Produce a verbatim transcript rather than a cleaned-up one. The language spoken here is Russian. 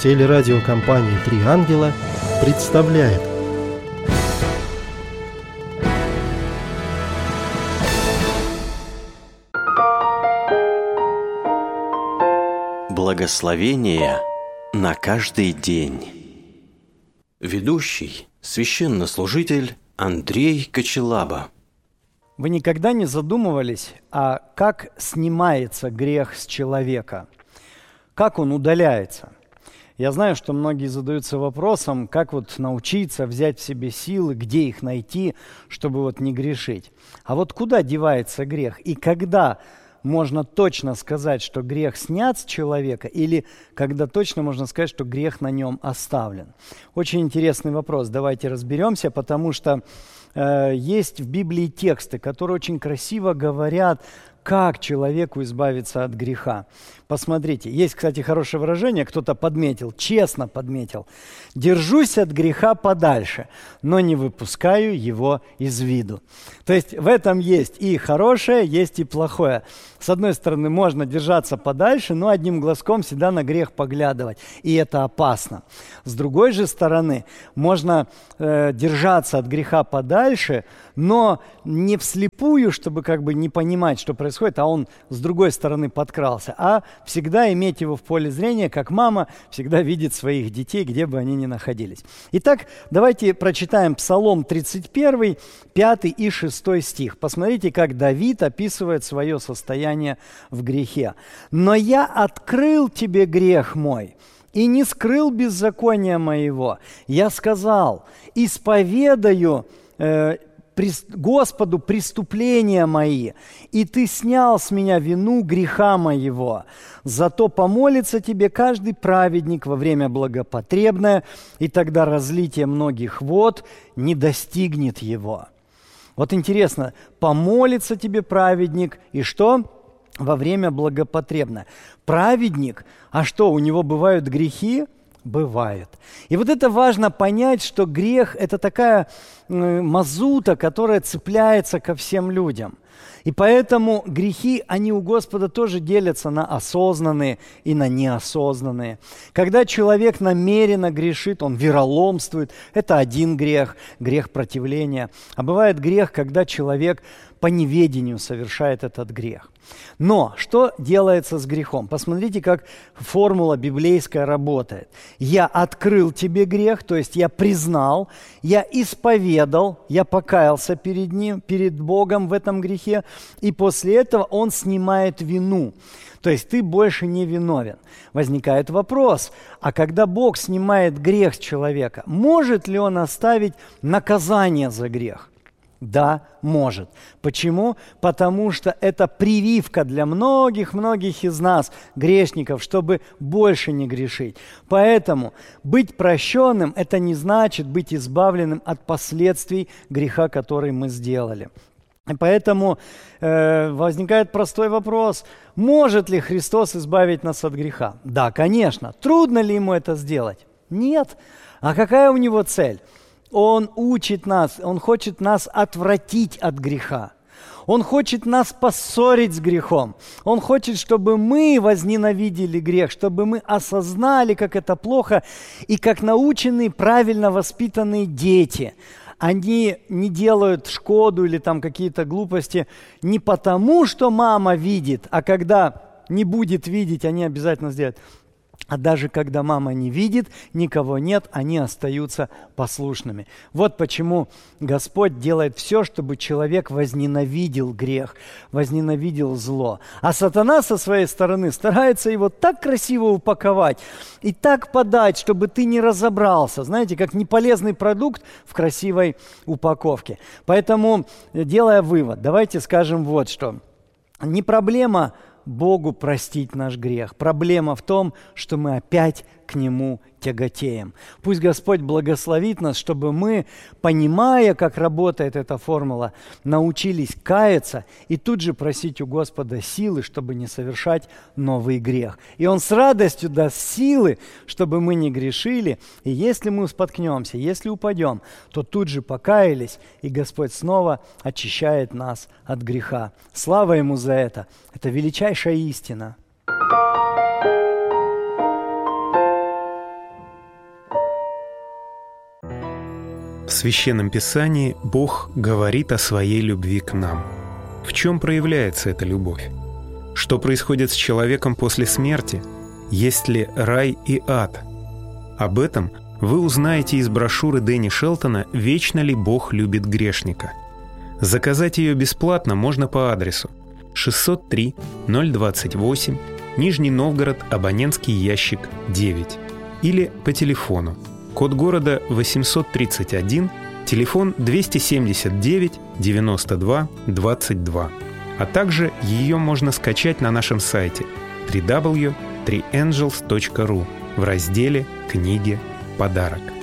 Телерадиокомпания «Три ангела» представляет. Благословение на каждый день. Ведущий – священнослужитель Андрей Кочелаба. Вы никогда не задумывались, а как снимается грех с человека? Как он удаляется? Я знаю, что многие задаются вопросом, как вот научиться взять в себе силы, где их найти, чтобы вот не грешить. А вот куда девается грех? И когда можно точно сказать, что грех снят с человека, или когда точно можно сказать, что грех на нем оставлен? Очень интересный вопрос. Давайте разберемся, потому что э, есть в Библии тексты, которые очень красиво говорят, как человеку избавиться от греха. Посмотрите, есть, кстати, хорошее выражение, кто-то подметил, честно подметил. «Держусь от греха подальше, но не выпускаю его из виду». То есть в этом есть и хорошее, есть и плохое. С одной стороны, можно держаться подальше, но одним глазком всегда на грех поглядывать, и это опасно. С другой же стороны, можно э, держаться от греха подальше, но не вслепую, чтобы как бы не понимать, что происходит, а он с другой стороны подкрался, а всегда иметь его в поле зрения, как мама всегда видит своих детей, где бы они ни находились. Итак, давайте прочитаем Псалом тридцать один, пятый и шестой стих. Посмотрите, как Давид описывает свое состояние в грехе. «Но я открыл тебе грех мой и не скрыл беззакония моего. Я сказал, исповедаю э, Господу преступления мои, и Ты снял с меня вину греха моего. Зато помолится Тебе каждый праведник во время благопотребное, и тогда разлитие многих вод не достигнет его». Вот интересно, помолится Тебе праведник, и что? Во время благопотребное. Праведник, а что, у него бывают грехи? Бывает. И вот это важно понять, что грех – это такая э, мазута, которая цепляется ко всем людям. И поэтому грехи, они у Господа тоже делятся на осознанные и на неосознанные. Когда человек намеренно грешит, он вероломствует, это один грех, грех противления. А бывает грех, когда человек по неведению совершает этот грех. Но что делается с грехом? Посмотрите, как формула библейская работает. Я открыл тебе грех, то есть я признал, я исповедал, я покаялся перед ним, перед Богом в этом грехе, и после этого он снимает вину. То есть ты больше не виновен. Возникает вопрос, а когда Бог снимает грех с человека, может ли он оставить наказание за грех? Да, может. Почему? Потому что это прививка для многих-многих из нас, грешников, чтобы больше не грешить. Поэтому быть прощенным – это не значит быть избавленным от последствий греха, который мы сделали. И поэтому э, возникает простой вопрос, может ли Христос избавить нас от греха? Да, конечно. Трудно ли ему это сделать? Нет. А какая у него цель? Он учит нас, Он хочет нас отвратить от греха. Он хочет нас поссорить с грехом. Он хочет, чтобы мы возненавидели грех, чтобы мы осознали, как это плохо, и как наученные, правильно воспитанные дети. Они не делают шкоду или там какие-то глупости не потому, что мама видит, а когда не будет видеть, они обязательно сделают. А даже когда мама не видит, никого нет, они остаются послушными. Вот почему Господь делает все, чтобы человек возненавидел грех, возненавидел зло. А сатана со своей стороны старается его так красиво упаковать и так подать, чтобы ты не разобрался. Знаете, как неполезный продукт в красивой упаковке. Поэтому, делая вывод, давайте скажем вот что. Не проблема Богу простить наш грех. Проблема в том, что мы опять к Нему тяготеем. Пусть Господь благословит нас, чтобы мы, понимая, как работает эта формула, научились каяться и тут же просить у Господа силы, чтобы не совершать новый грех. И Он с радостью даст силы, чтобы мы не грешили. И если мы споткнемся, если упадем, то тут же покаялись, и Господь снова очищает нас от греха. Слава Ему за это! Это величайшая истина. Священном Писании Бог говорит о своей любви к нам. В чем проявляется эта любовь? Что происходит с человеком после смерти? Есть ли рай и ад? Об этом вы узнаете из брошюры Дэнни Шелтона «Вечно ли Бог любит грешника?». Заказать ее бесплатно можно по адресу шестьсот три ноль двадцать восемь, Нижний Новгород, абонентский ящик девять, или по телефону, код города восемьсот тридцать один, телефон двести семьдесят девять девяносто два двадцать два. А также ее можно скачать на нашем сайте дабл ю дабл ю дабл ю точка три энджелс точка ру в разделе «Книги. Подарок».